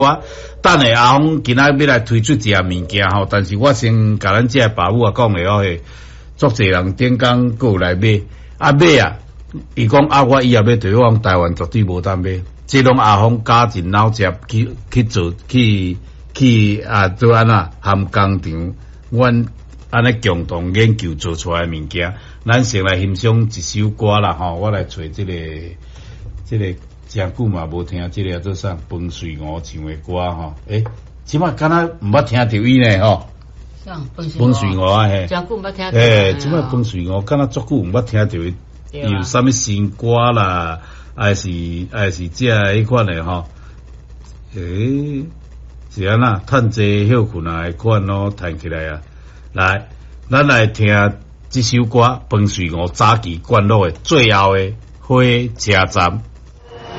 我等下阿峰今仔要来推出一项物件吼，但是我先甲咱这爸母讲的哦，足侪人顶工过来买，买啊，伊讲我以后要对我台湾绝对无当买，即拢阿峰加进脑汁去做去做安那含工厂，阮安尼共同研究做出来的物件，咱先来欣赏一首歌啦吼，我来找这个。真久嘛无听这个做啥风水我唱的歌吼，即摆敢若毋捌听到伊呢吼。风水我嘿， 真久毋捌听到。 即摆风水我敢若足久毋捌听到伊有啥物新歌啦，还是这迄款的吼。是安那趁济休困啊迄款咯，弹起来啊。来，咱来听这首歌《风水我早期灌录的最后的火车站》。